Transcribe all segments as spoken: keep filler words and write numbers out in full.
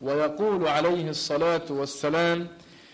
ويقول عليه الصلاة والسلام: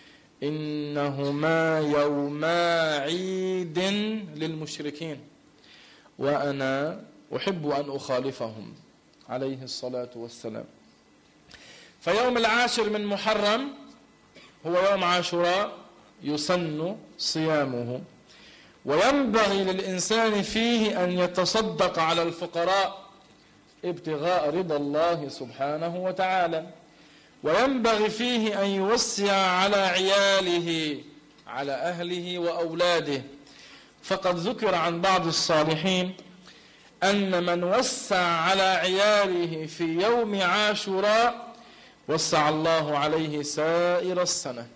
إنهما يوما عيد للمشركين وأنا أحب أن أخالفهم، عليه الصلاة والسلام. فيوم العاشر من محرم هو يوم عاشوراء، يسن صيامه، وينبغي للإنسان فيه أن يتصدق على الفقراء ابتغاء رضا الله سبحانه وتعالى، وينبغي فيه أن يوسع على عياله، على أهله وأولاده. فقد ذكر عن بعض الصالحين أن من وسع على عياله في يوم عاشوراء وسع الله عليه سائر السنة.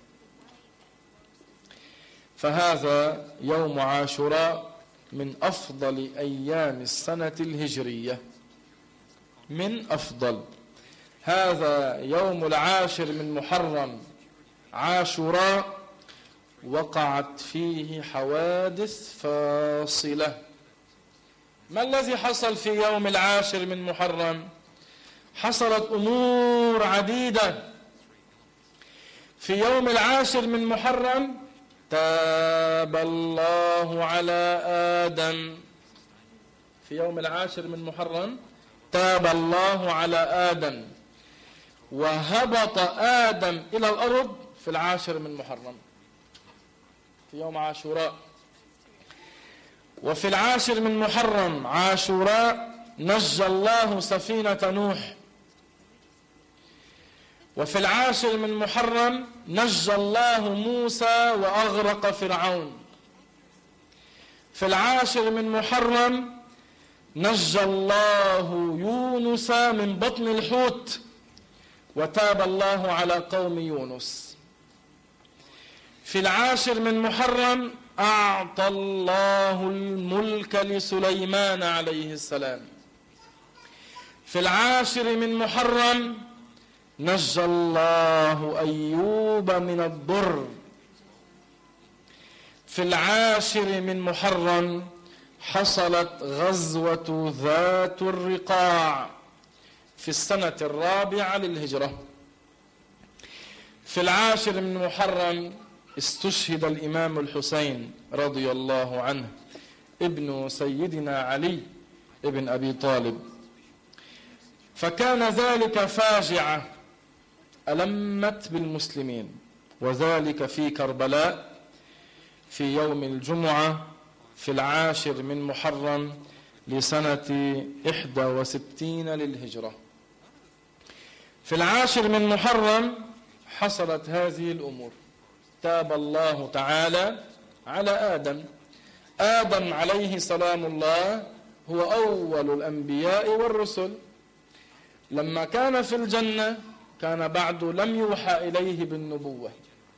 فهذا يوم عاشوراء من أفضل أيام السنة الهجرية، من أفضل. هذا يوم العاشر من محرم عاشوراء وقعت فيه حوادث فاصلة. ما الذي حصل في يوم العاشر من محرم؟ حصلت أمور عديدة. في يوم العاشر من محرم تاب الله على آدم. في يوم العاشر من محرم تاب الله على آدم، وهبط آدم إلى الأرض في العاشر من محرم، في يوم عاشوراء. وفي العاشر من محرم عاشوراء نجى الله سفينة نوح. وفي العاشر من محرم نجى الله موسى وأغرق فرعون. في العاشر من محرم نجى الله يونس من بطن الحوت وتاب الله على قوم يونس. في العاشر من محرم أعطى الله الملك لسليمان عليه السلام. في العاشر من محرم نجى الله أيوب من الضر. في العاشر من محرم حصلت غزوة ذات الرقاع في السنة الرابعة للهجرة. في العاشر من محرم استشهد الإمام الحسين رضي الله عنه ابن سيدنا علي ابن أبي طالب، فكان ذلك فاجعة ألمت بالمسلمين، وذلك في كربلاء في يوم الجمعة في العاشر من محرم لسنة إحدى وستين للهجرة. في العاشر من محرم حصلت هذه الأمور. تاب الله تعالى على آدم. آدم عليه سلام الله هو أول الأنبياء والرسل. لما كان في الجنة كان بعد لم يوحى إليه بالنبوة،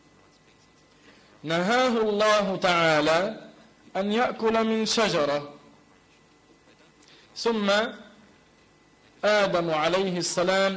نهاه الله تعالى أن يأكل من شجرة، ثم آدم عليه السلام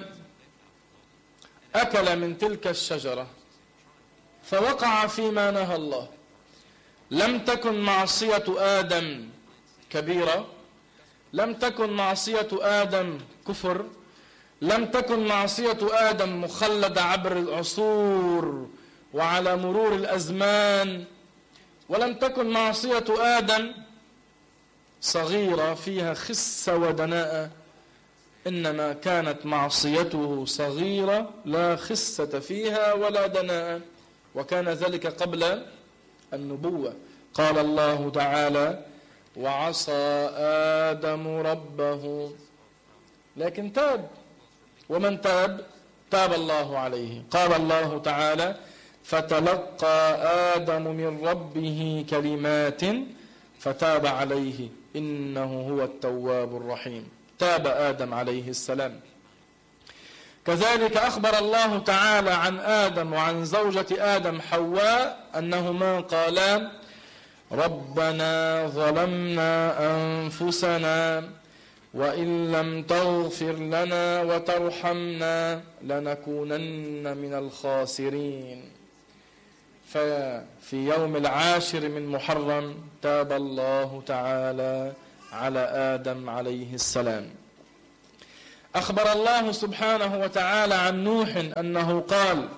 أكل من تلك الشجرة فوقع فيما نهى الله. لم تكن معصية آدم كبيرة، لم تكن معصية آدم كفر، لم تكن معصية آدم مخلدة عبر العصور وعلى مرور الأزمان، ولم تكن معصية آدم صغيرة فيها خسة ودناءة، إنما كانت معصيته صغيرة لا خسة فيها ولا دناءة، وكان ذلك قبل النبوة. قال الله تعالى: وعصى آدم ربه، لكن تاب. ومن تاب تاب الله عليه. قال الله تعالى: فتلقى آدم من ربه كلمات فتاب عليه إنه هو التواب الرحيم. تاب آدم عليه السلام. كذلك أخبر الله تعالى عن آدم وعن زوجة آدم حواء أنهما قالا: ربنا ظلمنا أنفسنا وإن لم تغفر لنا وترحمنا لنكونن من الخاسرين. ففي يوم العاشر من محرم تاب الله تعالى على آدم عليه السلام. أخبر الله سبحانه وتعالى عن نوح أنه قال: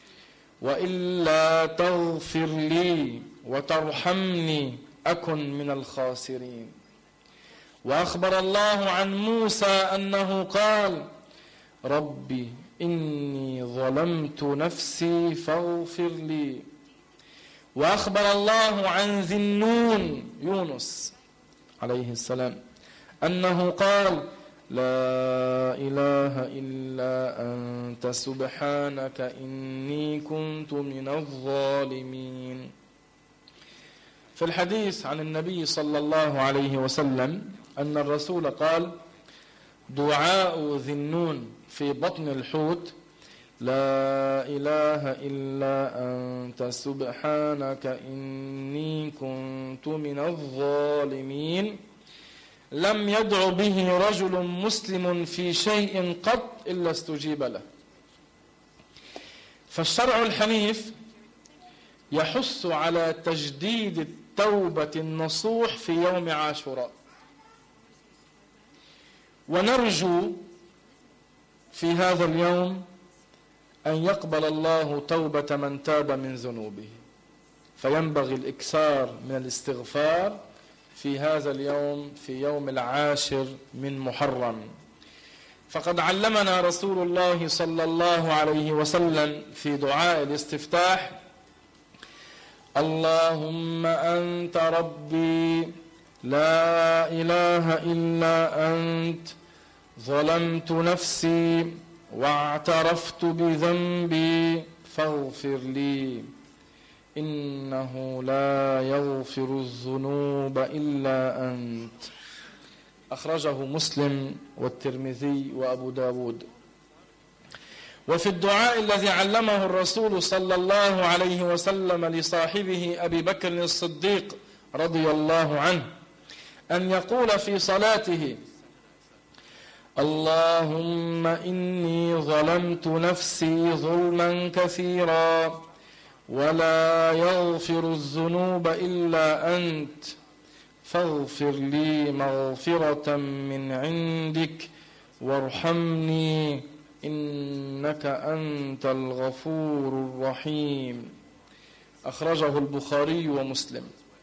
وإلا تغفر لي وترحمني أكن من الخاسرين. وأخبر الله عن موسى أنه قال: ربي إني ظلمت نفسي فاغفر لي. وأخبر الله عن ذي النون يونس عليه السلام أنه قال: لا إله إلا أنت سبحانك إني كنت من الظالمين. في الحديث عن النبي صلى الله عليه وسلم أن الرسول قال: دعاء ذي النون في بطن الحوت: لا إله إلا أنت سبحانك إني كنت من الظالمين، لم يدع به رجل مسلم في شيء قط إلا استجيب له. فالشرع الحنيف يحث على تجديد التوبة النصوح في يوم عاشوراء، ونرجو في هذا اليوم أن يقبل الله توبة من تاب من ذنوبه، فينبغي الإكثار من الاستغفار في هذا اليوم، في يوم العاشر من محرم. فقد علمنا رسول الله صلى الله عليه وسلم في دعاء الاستفتاح: اللهم أنت ربي لا إله إلا أنت ظلمت نفسي واعترفت بذنبي فاغفر لي إنه لا يغفر الذنوب إلا أنت. أخرجه مسلم والترمذي وأبو داود. وفي الدعاء الذي علمه الرسول صلى الله عليه وسلم لصاحبه أبي بكر الصديق رضي الله عنه أن يقول في صلاته: اللهم إني ظلمت نفسي ظلما كثيرا ولا يغفر الذنوب إلا أنت فاغفر لي مغفرة من عندك وارحمني إنك أنت الغفور الرحيم. أخرجه البخاري ومسلم.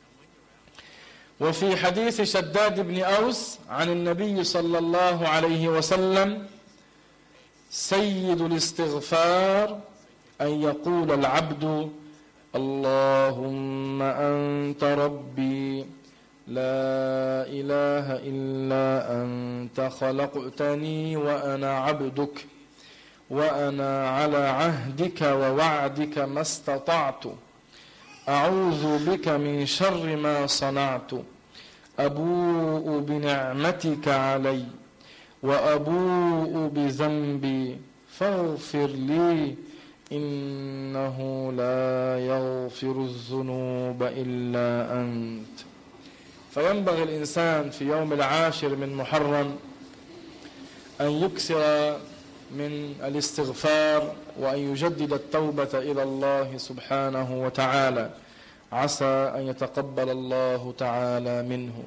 وفي حديث شداد بن أوس عن النبي صلى الله عليه وسلم: سيد الاستغفار أن يقول العبد: اللهم أنت ربي لا إله إلا أنت خلقتني وأنا عبدك وأنا على عهدك ووعدك ما استطعت أعوذ بك من شر ما صنعت أبوء بنعمتك علي وأبوء بذنبي فاغفر لي إنه لا يغفر الذنوب إلا أنت. فينبغي الإنسان في يوم العاشر من محرم أن يكثر من الاستغفار وأن يجدد التوبة إلى الله سبحانه وتعالى، عسى أن يتقبل الله تعالى منه.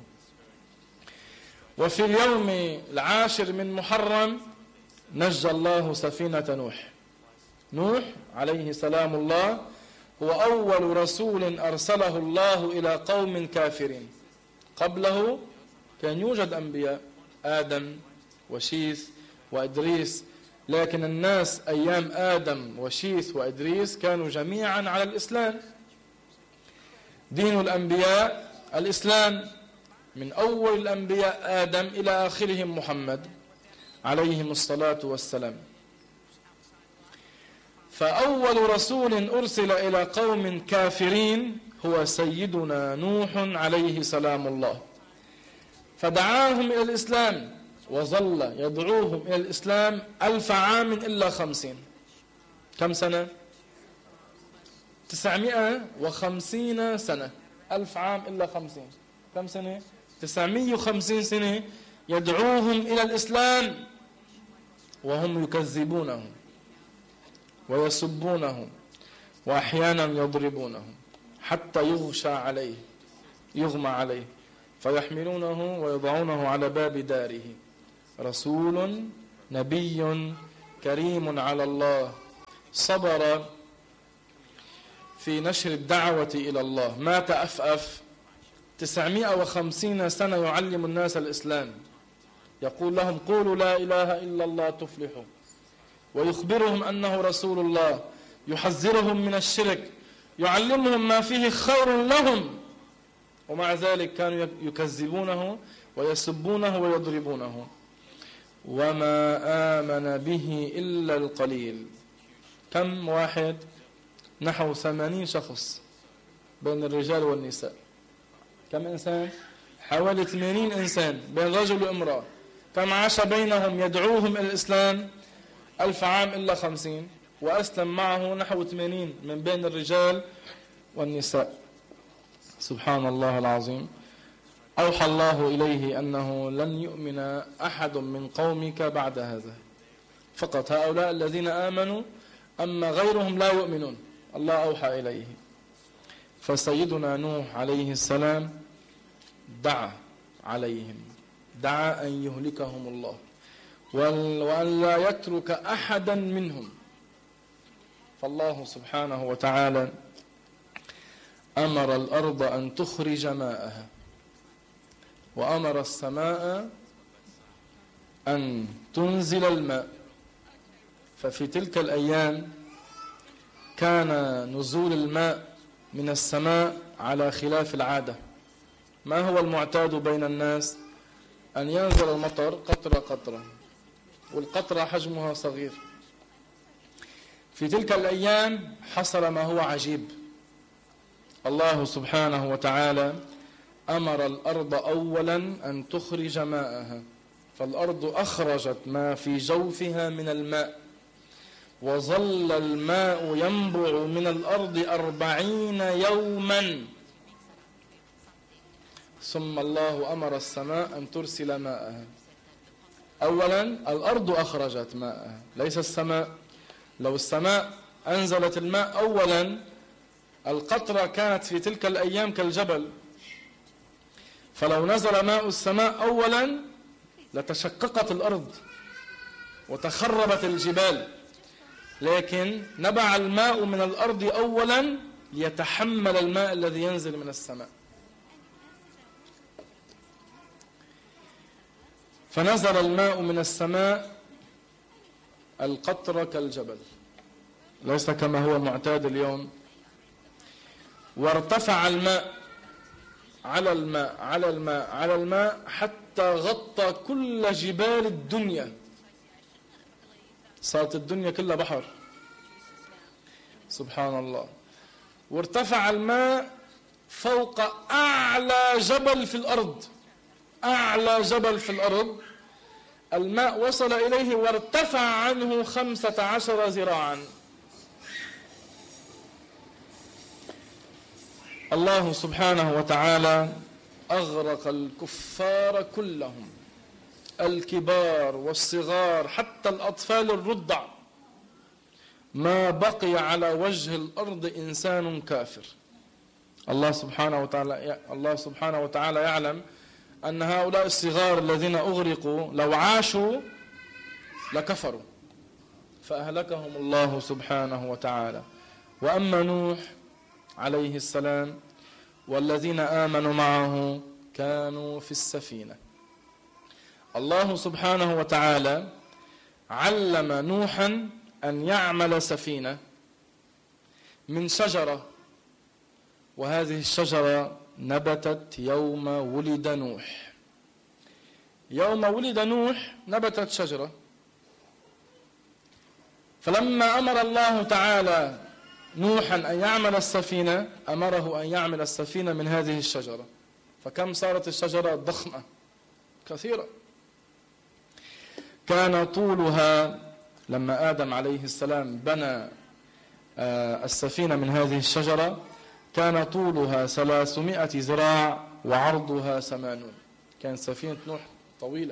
وفي اليوم العاشر من محرم نجى الله سفينة نوح. نوح عليه سلام الله هو أول رسول أرسله الله إلى قوم كافرين. قبله كان يوجد أنبياء: آدم وشيث وإدريس، لكن الناس أيام آدم وشيث وإدريس كانوا جميعا على الإسلام. دين الأنبياء الإسلام، من أول الأنبياء آدم إلى آخرهم محمد عليهم الصلاة والسلام. فأول رسول أرسل إلى قوم كافرين هو سيدنا نوح عليه سلام الله، فدعاهم إلى الإسلام وظل يدعوهم إلى الإسلام ألف عام إلا خمسين. كم سنة؟ تسعمائة وخمسين سنة. ألف عام إلا خمسين. كم سنة؟ تسعمائة وخمسين سنة يدعوهم إلى الإسلام وهم يكذبونهم ويسبونهم وأحيانا يضربونهم حتى يغشى عليه يغمى عليه فيحملونه ويضعونه على باب داره: رسول نبي كريم على الله، صبر في نشر الدعوة إلى الله، مات أفأف تسعمائة وخمسين سنة يعلم الناس الإسلام، يقول لهم قولوا لا إله إلا الله تفلحوا، ويخبرهم أنه رسول الله، يحذرهم من الشرك، يعلمهم ما فيه خير لهم، ومع ذلك كانوا يكذبونه ويسبونه ويضربونه. وما آمن به إلا القليل. كم واحد؟ نحو ثمانين شخص بين الرجال والنساء. كم إنسان؟ حوالي ثمانين إنسان بين رجل وامرأة. كم عاش بينهم يدعوهم إلى الإسلام؟ ألف عام إلا خمسين، وأسلم معه نحو ثمانين من بين الرجال والنساء. سبحان الله العظيم. أوحى الله إليه أنه لن يؤمن أحد من قومك بعد هذا، فقط هؤلاء الذين آمنوا، أما غيرهم لا يؤمنون. الله أوحى إليه. فسيدنا نوح عليه السلام دعا عليهم، دعا أن يهلكهم الله وأن لا يترك أحدا منهم. فالله سبحانه وتعالى أمر الأرض أن تخرج ماءها، وأمر السماء أن تنزل الماء. ففي تلك الأيام كان نزول الماء من السماء على خلاف العادة. ما هو المعتاد بين الناس؟ أن ينزل المطر قطرة قطرة، والقطرة حجمها صغير. في تلك الأيام حصل ما هو عجيب. الله سبحانه وتعالى أمر الأرض أولا أن تخرج ماءها، فالأرض أخرجت ما في جوفها من الماء، وظل الماء ينبع من الأرض أربعين يوما، ثم الله أمر السماء أن ترسل ماءها. أولا الأرض أخرجت ماءها، ليس السماء. لو السماء أنزلت الماء أولا، القطرة كانت في تلك الأيام كالجبل، فلو نزل ماء السماء أولا لتشققت الأرض وتخربت الجبال. لكن نبع الماء من الأرض أولا ليتحمل الماء الذي ينزل من السماء. فنزل الماء من السماء القطرة كالجبل، ليس كما هو معتاد اليوم. وارتفع الماء على الماء على الماء على الماء حتى غطى كل جبال الدنيا، صارت الدنيا كلها بحر. سبحان الله. وارتفع الماء فوق أعلى جبل في الأرض، أعلى جبل في الأرض الماء وصل إليه وارتفع عنه خمسة عشر ذراعا. الله سبحانه وتعالى أغرق الكفار كلهم، الكبار والصغار حتى الأطفال الرضع. ما بقي على وجه الأرض إنسان كافر. الله سبحانه وتعالى الله سبحانه وتعالى يعلم أن هؤلاء الصغار الذين أغرقوا لو عاشوا لكفروا، فأهلكهم الله سبحانه وتعالى. وأما نوح عليه السلام والذين آمنوا معه كانوا في السفينة. الله سبحانه وتعالى علم نوحا أن يعمل سفينة من شجرة، وهذه الشجرة نبتت يوم ولد نوح. يوم ولد نوح نبتت شجرة. فلما أمر الله تعالى نوحا أن يعمل السفينة، أمره أن يعمل السفينة من هذه الشجرة. فكم صارت الشجرة ضخمة كثيرة. كان طولها لما آدم عليه السلام بنى السفينة من هذه الشجرة كان طولها ثلاثمائة ذراع وعرضها ثمانون. كانت سفينة نوح طويلة.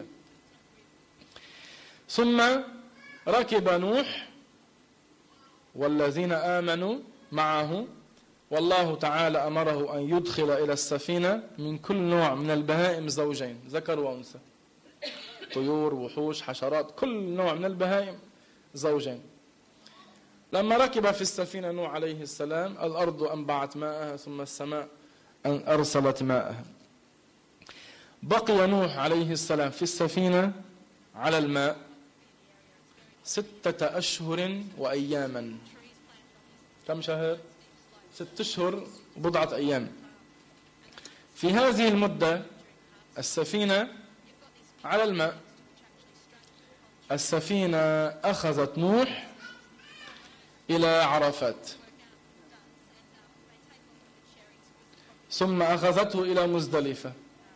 ثم ركب نوح والذين آمنوا معه، والله تعالى أمره أن يدخل إلى السفينة من كل نوع من البهائم زوجين، ذكر وأنثى. طيور، وحوش، حشرات، كل نوع من البهائم زوجين. لما ركب في السفينة نوح عليه السلام الأرض أنبعت ماءها ثم السماء أن أرسلت ماءها. بقي نوح عليه السلام في السفينة على الماء ستة أشهر وأياما. كم شهر؟ ست أشهر وبضعة أيام. في هذه المدة السفينة على الماء، السفينة أخذت نوح إلى عرفات، ثم أخذته إلى مزدلفة،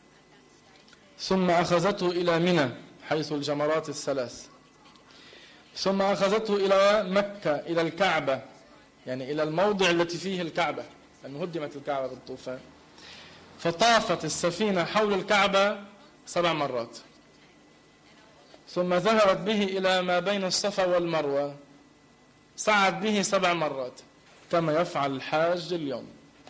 ثم أخذته إلى منى حيث الجمرات الثلاث، ثم أخذته إلى مكة إلى الكعبة، يعني إلى الموضع التي فيه الكعبة، لأنه هدمت الكعبة بالطوفان. فطافت السفينة حول الكعبة سبع مرات، ثم ذهبت به إلى ما بين الصفا والمروة، سعت به سبع مرات كما يفعل الحاج اليوم.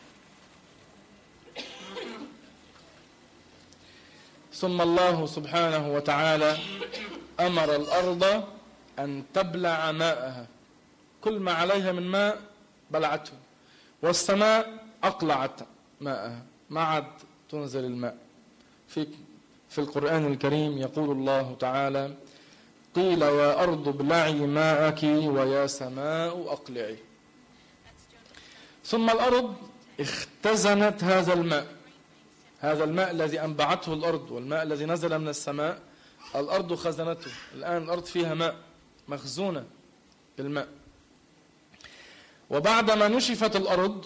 ثم الله سبحانه وتعالى أمر الأرض أن تبلع ماءها، كل ما عليها من ماء بلعته، والسماء أقلعت ماءها، ما عاد تنزل الماء. في في القرآن الكريم يقول الله تعالى: قيل يا أرض ابلعي ماءك ويا سماء أقلعي. ثم الأرض اختزنت هذا الماء، هذا الماء الذي أنبعته الأرض والماء الذي نزل من السماء، الأرض خزنته. الآن الأرض فيها ماء، مخزونة بالماء. وبعدما نشفت الأرض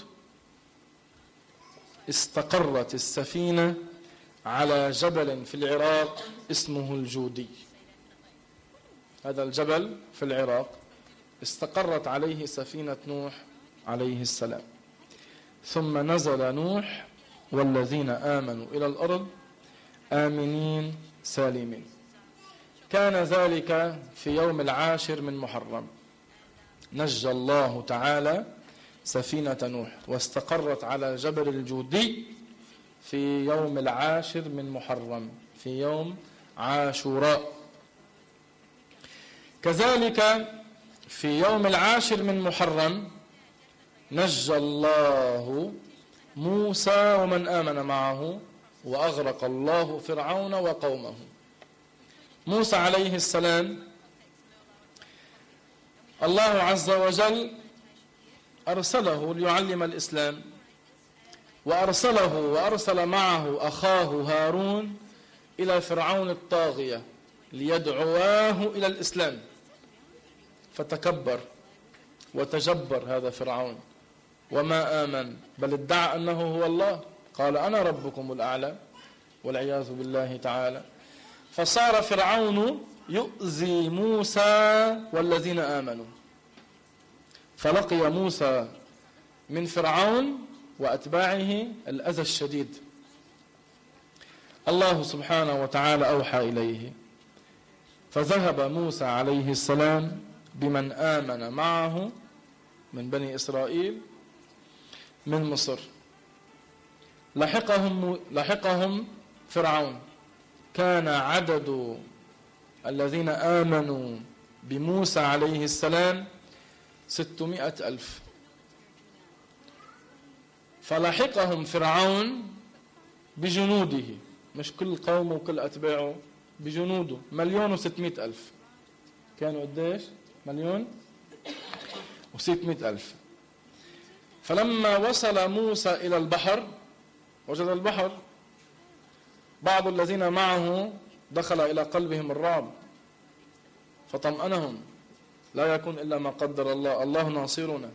استقرت السفينة على جبل في العراق اسمه الجودي. هذا الجبل في العراق استقرت عليه سفينة نوح عليه السلام. ثم نزل نوح والذين آمنوا إلى الأرض آمنين سالمين. كان ذلك في يوم العاشر من محرم، نجى الله تعالى سفينة نوح واستقرت على جبل الجودي في يوم العاشر من محرم، في يوم عاشوراء. كذلك في يوم العاشر من محرم نجى الله موسى ومن آمن معه وأغرق الله فرعون وقومه. موسى عليه السلام الله عز وجل أرسله ليعلم الإسلام، وأرسله وأرسل معه أخاه هارون إلى فرعون الطاغية ليدعواه إلى الإسلام، فتكبر وتجبر هذا فرعون وما آمن، بل ادعى أنه هو الله، قال أنا ربكم الأعلى والعياذ بالله تعالى. فصار فرعون يؤذي موسى والذين آمنوا، فلقي موسى من فرعون وأتباعه الأذى الشديد. الله سبحانه وتعالى أوحى إليه، فذهب موسى عليه السلام بمن آمن معه من بني إسرائيل من مصر. لحقهم لحقهم فرعون، كان عدد الذين آمنوا بموسى عليه السلام ستمائة ألف، فلحقهم فرعون بجنوده، مش كل قومه وكل أتباعه، بجنوده مليون وستمائة ألف. كانوا قديش؟ مليون وستمائة ألف. فلما وصل موسى إلى البحر وجد البحر، بعض الذين معه دخل إلى قلبهم الرعب فطمأنهم، لا يكون إلا ما قدر الله، الله ناصرنا.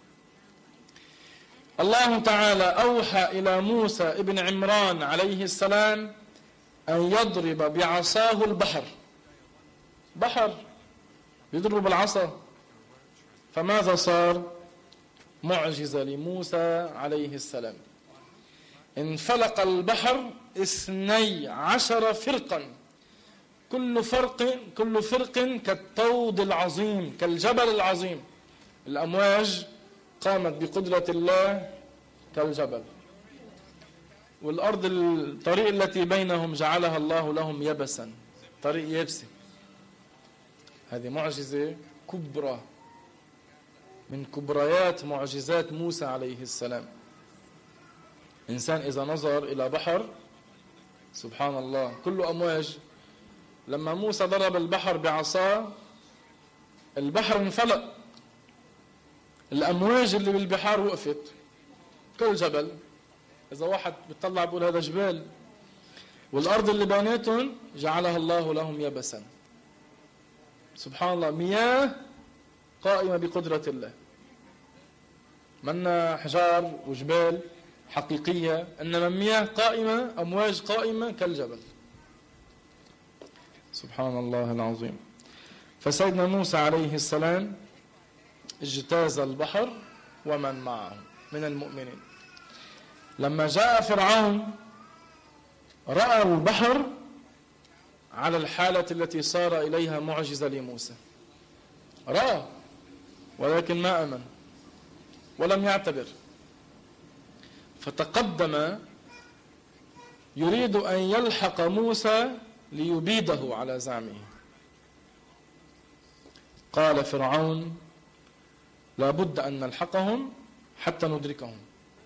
الله تعالى أوحى إلى موسى ابن عمران عليه السلام أن يضرب بعصاه البحر، بحر يضرب بالعصا. فماذا صار؟ معجزة لموسى عليه السلام، انفلق البحر اثني عشر فرقا، كل فرق كل فرق كالطود العظيم، كالجبل العظيم. الأمواج قامت بقدرة الله كالجبل، والأرض الطريق التي بينهم جعلها الله لهم يبسا، طريق يابسة. هذه معجزة كبرى من كبريات معجزات موسى عليه السلام. إنسان إذا نظر إلى بحر سبحان الله كله أمواج، لما موسى ضرب البحر بعصاه البحر انفلق، الأمواج اللي بالبحار وقفت كل جبل. إذا واحد بيطلع بيقول هذا جبال، والأرض اللي بيناتهم جعلها الله لهم يبسا. سبحان الله، مياه قائمة بقدرة الله، منا حجار وجبال حقيقية، إنما مياه قائمة، أمواج قائمة كالجبل. سبحان الله العظيم. فسيدنا موسى عليه السلام اجتاز البحر ومن معه من المؤمنين. لما جاء فرعون رأى البحر على الحالة التي صار إليها معجزة لموسى، رأى ولكن ما آمن ولم يعتبر، فتقدم يريد أن يلحق موسى ليبيده على زعمه. قال فرعون لا بد أن نلحقهم حتى ندركهم.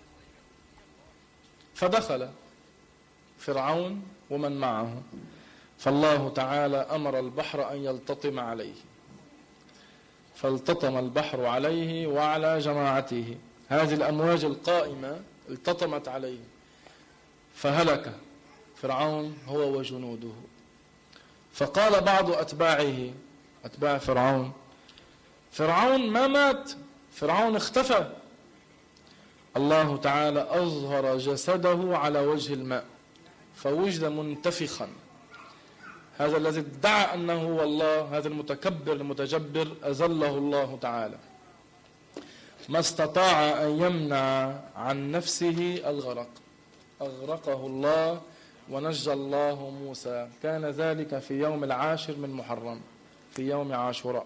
فدخل فرعون ومن معه، فالله تعالى أمر البحر أن يلتطم عليه، فالتطم البحر عليه وعلى جماعته. هذه الأمواج القائمة التطمت عليه، فهلك فرعون هو وجنوده. فقال بعض أتباعه، أتباع فرعون، فرعون ما مات، فرعون اختفى. الله تعالى أظهر جسده على وجه الماء فوجد منتفخا. هذا الذي ادعى أنه هو الله، هذا المتكبر المتجبر، أذله الله تعالى، ما استطاع أن يمنع عن نفسه الغرق، أغرقه الله ونجى الله موسى. كان ذلك في يوم العاشر من محرم، في يوم عاشوراء.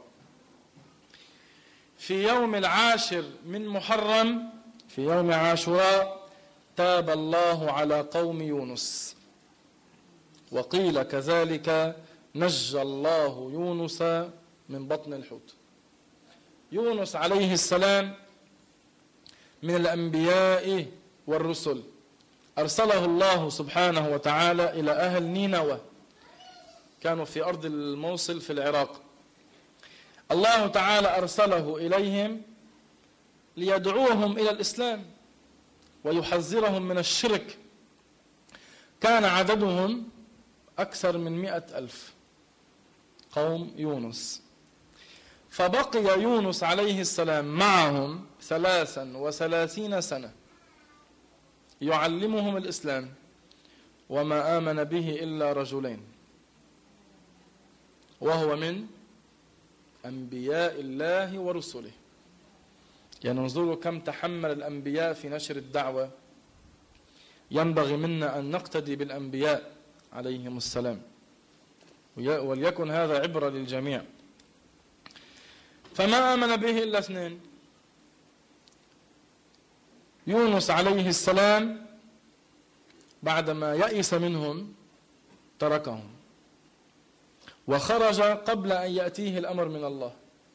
في يوم العاشر من محرم، في يوم عاشوراء، تاب الله على قوم يونس. وقيل كذلك نجى الله يونس من بطن الحوت. يونس عليه السلام من الأنبياء والرسل، أرسله الله سبحانه وتعالى إلى أهل نينوى، كانوا في أرض الموصل في العراق. الله تعالى أرسله إليهم ليدعوهم إلى الإسلام ويحذرهم من الشرك. كان عددهم أكثر من مئة ألف، قوم يونس. فبقي يونس عليه السلام معهم ثلاثا وثلاثين سنة يعلمهم الإسلام، وما آمن به إلا رجلين، وهو من أنبياء الله ورسله. يعني انظروا كم تحمل الأنبياء في نشر الدعوة. ينبغي منا أن نقتدي بالأنبياء عليهم السلام، وليكن هذا عبرة للجميع. فما آمن به إلا اثنين. يونس عليه السلام بعدما يئس منهم تركهم وخرج قبل أن يأتيه الأمر من الله.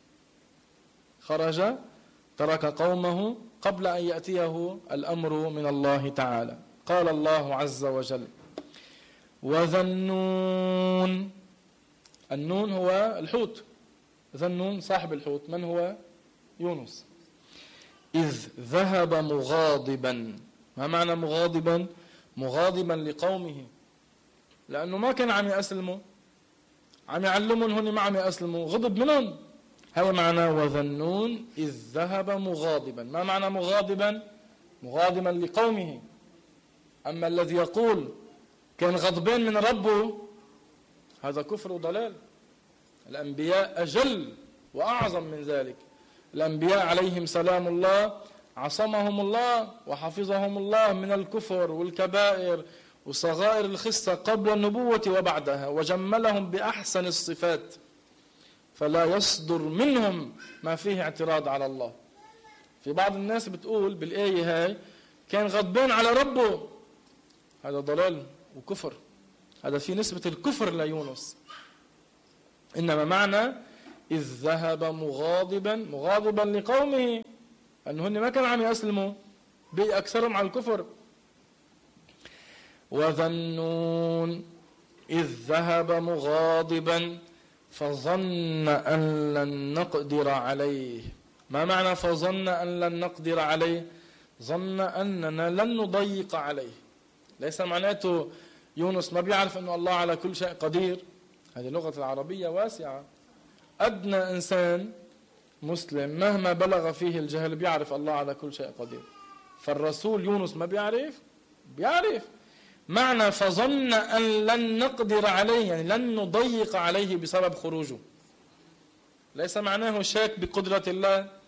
خرج ترك قومه قبل أن يأتيه الأمر من الله تعالى. قال الله عز وجل وذا النون. النون هو الحوت، ذا النون صاحب الحوت. من هو؟ يونس. إذ ذهب مغاضبا. ما معنى مغاضبا؟ مغاضبا لقومه، لأنه ما كان عم يأسلموا، عم يعلمون هن ما عم يأسلموا، غضب منهم. هذا معنى وذا النون إذ ذهب مغاضبا. ما معنى مغاضبا؟ مغاضبا لقومه. أما الذي يقول كان غضبان من ربه هذا كفر وضلال. الأنبياء أجل وأعظم من ذلك. الأنبياء عليهم سلام الله عصمهم الله وحفظهم الله من الكفر والكبائر وصغائر الخصة قبل النبوة وبعدها، وجملهم بأحسن الصفات، فلا يصدر منهم ما فيه اعتراض على الله. في بعض الناس بتقول بالآية هاي كان غضبان على ربه، هذا ضلال وكفر. هذا في نسبة الكفر ليونس. إنما معنى إذ ذهب مغاضبا مغاضبا لقومه، أنه هن ما كانوا عم يسلموا، بقي أكثرهم على الكفر. وذا النون إذ ذهب مغاضبا فظن أن لن نقدر عليه. ما معنى فظن أن لن نقدر عليه؟ ظن أننا لن نضيق عليه. ليس معناته يونس ما بيعرف أن الله على كل شيء قدير، هذه اللغة العربية واسعة. أدنى إنسان مسلم مهما بلغ فيه الجهل بيعرف الله على كل شيء قدير. فالرسول يونس ما بيعرف؟ بيعرف. معنى فظن أن لن نقدر عليه يعني لن نضيق عليه بسبب خروجه. ليس معناه شاك بقدرة الله،